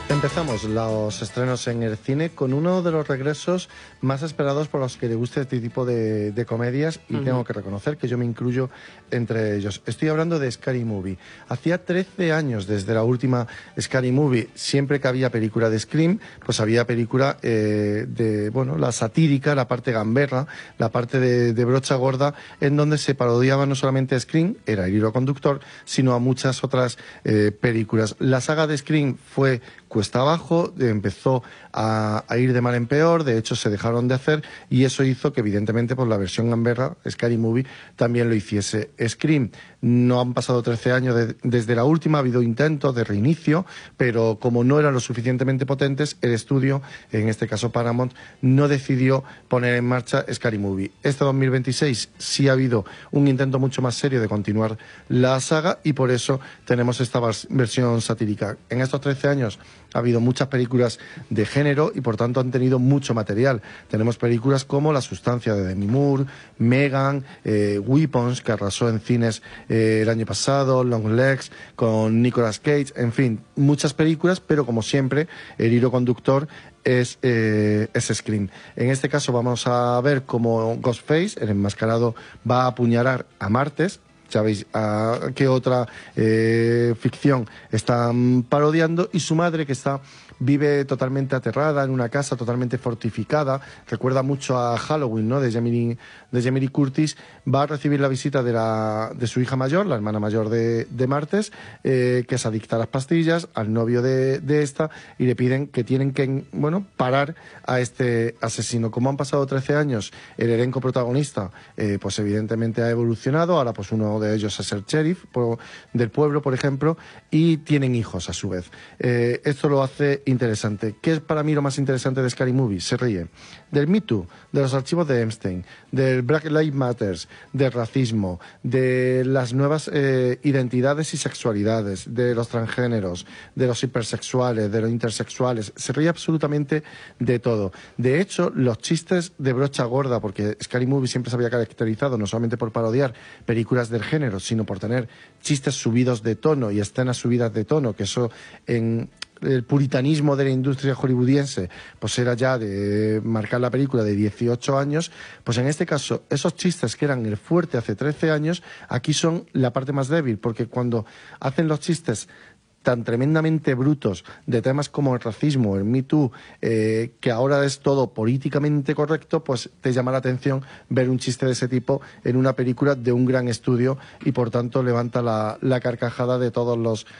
Empezamos los estrenos en el cine con uno de los regresos más esperados por los que le guste este tipo de comedias y tengo que reconocer que yo me incluyo entre ellos. Estoy hablando de Scary Movie. Hacía 13 años desde la última Scary Movie. Siempre que había película de Scream, pues había película de, bueno, la satírica, la parte gamberra, la parte de brocha gorda, en donde se parodiaba no solamente a Scream, era el hilo conductor, sino a muchas otras películas. La saga de Scream fue cuesta abajo, empezó a ir de mal en peor, de hecho se dejaron de hacer y eso hizo que evidentemente pues la versión gamberra, Scary Movie, también lo hiciese Scream. No han pasado 13 años desde la última, ha habido intentos de reinicio, pero como no eran lo suficientemente potentes, el estudio, en este caso Paramount, no decidió poner en marcha Scary Movie. Este 2026 sí ha habido un intento mucho más serio de continuar la saga y por eso tenemos esta versión satírica. En estos 13 años ha habido muchas películas de género y por tanto han tenido mucho material. Tenemos películas como La sustancia de Demi Moore, Megan, Weapons, que arrasó en cines el año pasado, Long Legs, con Nicolas Cage, en fin, muchas películas, pero como siempre, el hilo conductor es Scream. En este caso vamos a ver cómo Ghostface, el enmascarado, va a apuñalar a Martes. ¿Sabéis a qué otra ficción están parodiando? Y su madre, que vive totalmente aterrada en una casa totalmente fortificada, recuerda mucho a Halloween, ¿no? de Jamie Lee Curtis, va a recibir la visita de su hija mayor, la hermana mayor de Martes, que es adicta a las pastillas, al novio de esta, y le piden que tienen que, bueno, parar a este asesino. Como han pasado 13 años, el elenco protagonista, pues evidentemente ha evolucionado, ahora pues uno de ellos es el sheriff del pueblo, por ejemplo, y tienen hijos a su vez. Esto lo hace interesante. ¿Qué es para mí lo más interesante de Scary Movie? Se ríe del Me Too, de los archivos de Epstein, del Black Lives Matter, del racismo, de las nuevas identidades y sexualidades, de los transgéneros, de los hipersexuales, de los intersexuales. Se ríe absolutamente de todo. De hecho, los chistes de brocha gorda, porque Scary Movie siempre se había caracterizado no solamente por parodiar películas del género, sino por tener chistes subidos de tono y escenas subidas de tono, que eso en el puritanismo de la industria hollywoodiense pues era ya de marcar la película de 18 años, pues en este caso esos chistes que eran el fuerte hace 13 años, aquí son la parte más débil, porque cuando hacen los chistes tan tremendamente brutos de temas como el racismo, el Me Too, que ahora es todo políticamente correcto, pues te llama la atención ver un chiste de ese tipo en una película de un gran estudio y por tanto levanta la carcajada de todos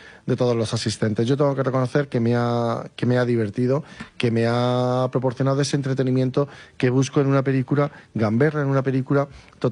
los asistentes. Yo tengo que reconocer que me ha divertido, que me ha proporcionado ese entretenimiento que busco en una película gamberra, en una película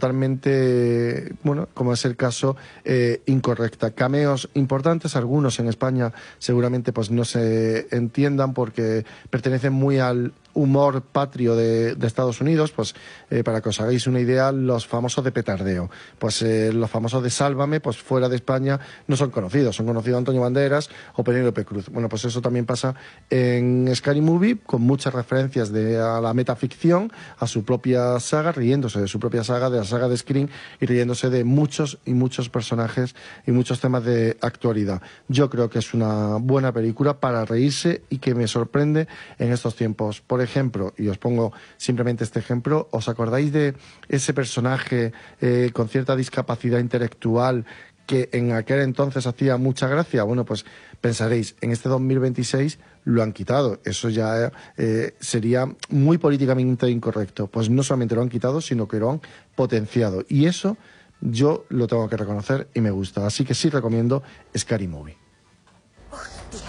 totalmente, bueno, como es el caso, incorrecta. Cameos importantes, algunos en España seguramente pues no se entiendan porque pertenecen muy al humor patrio de Estados Unidos, pues para que os hagáis una idea, los famosos de petardeo, pues los famosos de Sálvame, pues fuera de España no son conocidos, son conocidos Antonio Banderas o Penélope Cruz. Bueno, pues eso también pasa en Scary Movie, con muchas referencias a la metaficción, a su propia saga, riéndose de su propia saga, de la saga de Scream, y riéndose de muchos y muchos personajes y muchos temas de actualidad. Yo creo que es una buena película para reírse y que me sorprende en estos tiempos. Por ejemplo, y os pongo simplemente este ejemplo, ¿os acordáis de ese personaje con cierta discapacidad intelectual que en aquel entonces hacía mucha gracia? Bueno, pues pensaréis, en este 2026 lo han quitado. Eso ya sería muy políticamente incorrecto. Pues no solamente lo han quitado, sino que lo han potenciado. Y eso yo lo tengo que reconocer y me gusta. Así que sí recomiendo Scary Movie. ¡Hostia!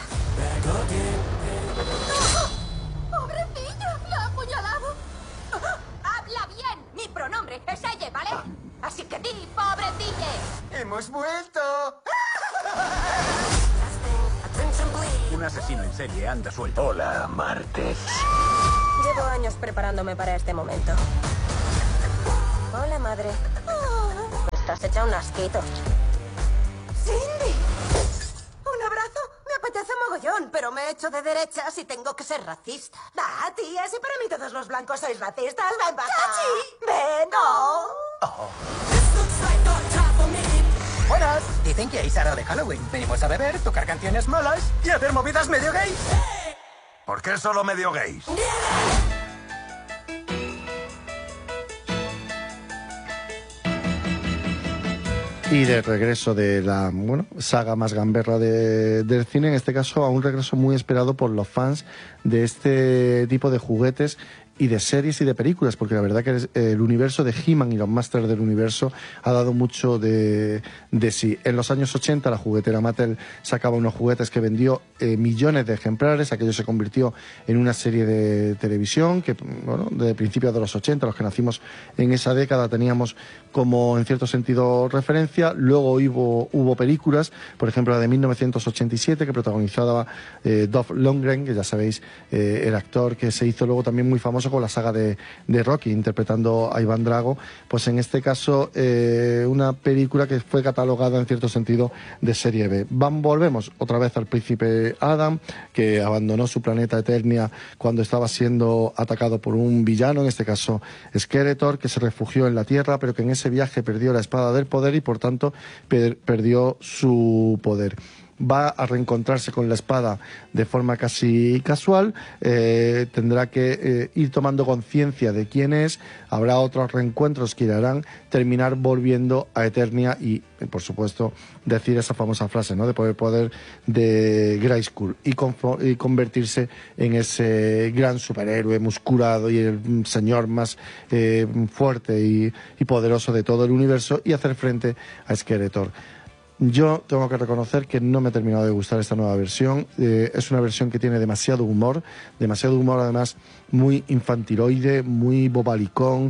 ¡Pobrecillo! ¡Lo ha apuñalado! ¡Habla bien! Mi pronombre es ella, ¿vale? Así que di, pobrecille. ¡Hemos vuelto! Un asesino en serie anda suelto. Hola, Martes. Llevo años preparándome para este momento. Hola, madre. Estás hecha un asquito. ¡Cindy! ¿Un abrazo? Me apetece mogollón, pero me he hecho de derechas y tengo que ser racista. Va, tía, si para mí todos los blancos sois racistas, ven para acá. ¡Chachi! ¡Ven! Oh. Buenas. Dicen que hay Sara de Halloween. Venimos a beber, tocar canciones malas y hacer movidas medio gays. ¿Por qué solo medio gays? Y de regreso de la saga más gamberra del cine, en este caso a un regreso muy esperado por los fans de este tipo de juguetes y de series y de películas, porque la verdad que el universo de He-Man y los Masters del Universo ha dado mucho de sí. En los años 80 la juguetera Mattel sacaba unos juguetes que vendió millones de ejemplares. Aquello se convirtió en una serie de televisión que, de principios de los 80, los que nacimos en esa década, teníamos como en cierto sentido referencia. Luego hubo películas, por ejemplo la de 1987, que protagonizaba Dolph Lundgren, que ya sabéis, el actor que se hizo luego también muy famoso con la saga de Rocky, interpretando a Iván Drago. Pues en este caso una película que fue catalogada en cierto sentido de serie B. Volvemos otra vez al príncipe Adam, que abandonó su planeta Eternia cuando estaba siendo atacado por un villano, en este caso Skeletor, que se refugió en la Tierra, pero que en ese viaje perdió la espada del poder y por tanto perdió su poder. Va a reencontrarse con la espada de forma casi casual, tendrá que ir tomando conciencia de quién es, habrá otros reencuentros que le harán terminar volviendo a Eternia y, por supuesto, decir esa famosa frase, ¿no?, de poder de Grayskull y convertirse en ese gran superhéroe musculado y el señor más fuerte y poderoso de todo el universo y hacer frente a Skeletor. Yo tengo que reconocer que no me ha terminado de gustar esta nueva versión. Es una versión que tiene demasiado humor además muy infantiloide, muy bobalicón,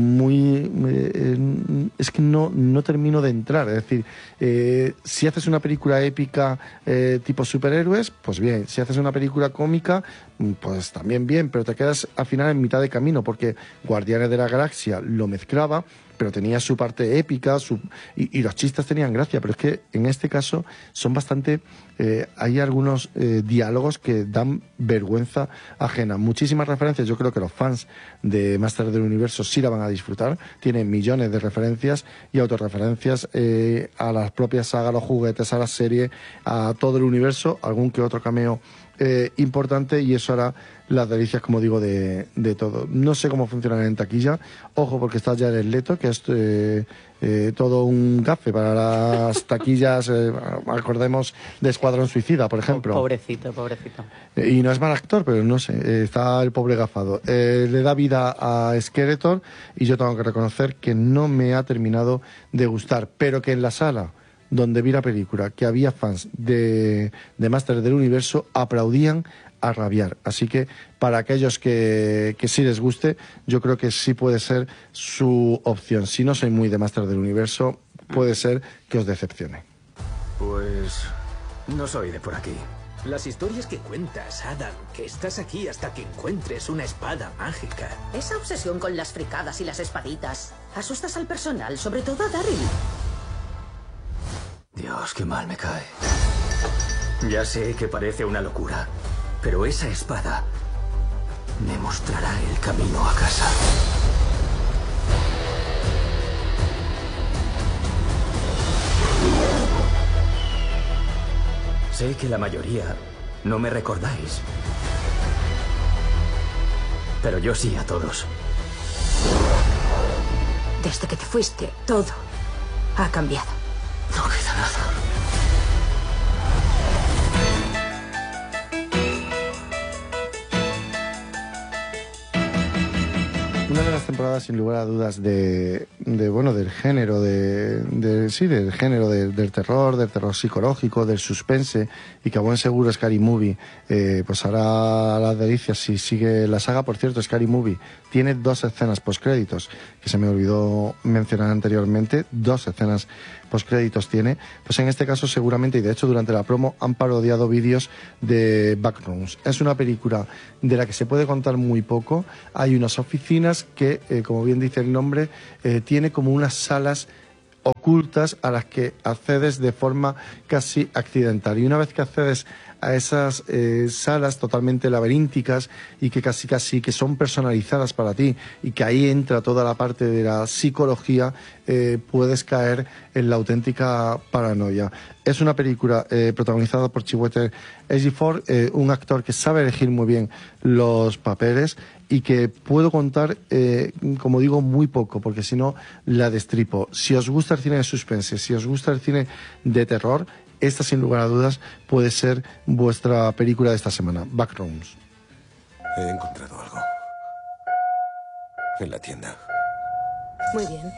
es que no termino de entrar. Es decir, si haces una película épica tipo superhéroes, pues bien. Si haces una película cómica, pues también bien, pero te quedas al final en mitad de camino, porque Guardianes de la Galaxia lo mezclaba, pero tenía su parte épica y los chistes tenían gracia, pero es que en este caso son bastante... hay algunos diálogos que dan vergüenza ajena. Muchísimas referencias, yo creo que los fans de Masters del Universo sí la van a disfrutar. Tienen millones de referencias y autorreferencias a las propias sagas, a los juguetes, a la serie, a todo el universo, algún que otro cameo importante, y eso hará las delicias, como digo, de todo. No sé cómo funcionará en taquilla. Ojo, porque está Jared Leto, que es todo un gafe para las taquillas. Acordemos de Escuadrón Suicida, por ejemplo. Pobrecito. Y no es mal actor, pero no sé, está el pobre gafado. Le da vida a Skeletor y yo tengo que reconocer que no me ha terminado de gustar, pero que en la sala donde vi la película, que había fans de Masters del Universo, aplaudían a rabiar. Así que para aquellos que sí les guste, yo creo que sí puede ser su opción. Si no soy muy de Masters del Universo, puede ser que os decepcione. Pues no soy de por aquí. Las historias que cuentas, Adam, que estás aquí hasta que encuentres una espada mágica. Esa obsesión con las fricadas y las espaditas. Asustas al personal, sobre todo a Daryl. Dios, qué mal me cae. Ya sé que parece una locura, pero esa espada me mostrará el camino a casa. Sé que la mayoría no me recordáis, pero yo sí a todos. Desde que te fuiste, todo ha cambiado. No queda nada. Una de las temporadas, sin lugar a dudas, del género del género del terror psicológico, del suspense, y que a buen seguro Scary Movie pues hará las delicias si sigue la saga. Por cierto, Scary Movie tiene 2 escenas postcréditos, que se me olvidó mencionar anteriormente. 2 escenas postcréditos tiene. Pues en este caso seguramente, y de hecho durante la promo han parodiado vídeos de Backrooms. Es una película de la que se puede contar muy poco. Hay unas oficinas que, como bien dice el nombre, tiene como unas salas ocultas a las que accedes de forma casi accidental. Y una vez que accedes a esas salas totalmente laberínticas y que casi que son personalizadas para ti, y que ahí entra toda la parte de la psicología, puedes caer en la auténtica paranoia. Es una película protagonizada por Chiwetel Ejiofor, un actor que sabe elegir muy bien los papeles y que puedo contar, como digo, muy poco, porque si no la destripo. Si os gusta el cine de suspense, si os gusta el cine de terror, esta sin lugar a dudas puede ser vuestra película de esta semana, Backrooms. He encontrado algo en la tienda. Muy bien.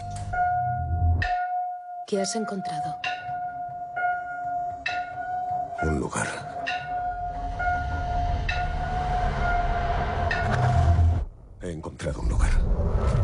¿Qué has encontrado? Un lugar. He encontrado un lugar.